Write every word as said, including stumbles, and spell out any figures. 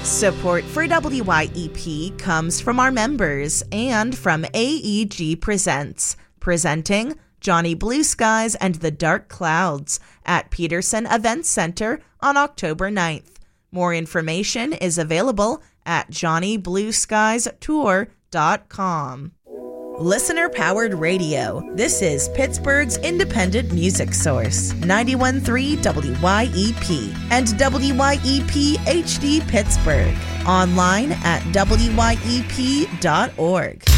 Support for W Y E P comes from our members and from A E G Presents, presenting Johnny Blue Skies and the Dark Clouds at Peterson Events Center on October ninth. More information is available at johnny blue skies tour dot com. Listener-powered radio. This is Pittsburgh's independent music source, ninety-one point three W Y E P and W Y E P H D Pittsburgh. Online at W Y E P dot org.